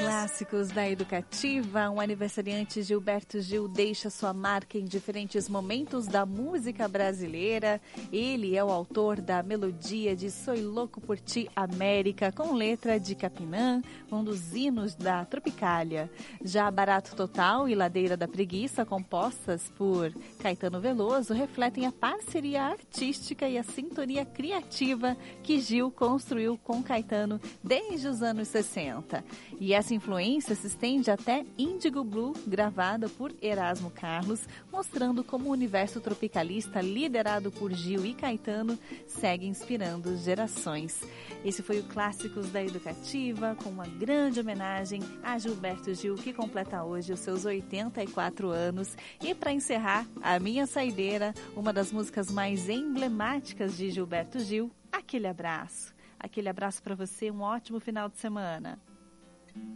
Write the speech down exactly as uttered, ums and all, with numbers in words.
Clássicos da Educativa, um aniversariante, Gilberto Gil, deixa sua marca em diferentes momentos da música brasileira. Ele é o autor da melodia de Soy Louco por Ti, América, com letra de Capinã, um dos hinos da Tropicália. Já Barato Total e Ladeira da Preguiça, compostas por Caetano Veloso, refletem a parceria artística e a sintonia criativa que Gil construiu com Caetano desde os anos sessenta. E essa influência se estende até Índigo Blue, gravada por Erasmo Carlos, mostrando como o universo tropicalista liderado por Gil e Caetano segue inspirando gerações. Esse foi o Clássicos da Educativa, com uma grande homenagem a Gilberto Gil, que completa hoje os seus oitenta e quatro anos. E para encerrar a minha saideira, uma das músicas mais emblemáticas de Gilberto Gil, Aquele Abraço. Aquele abraço para você, um ótimo final de semana.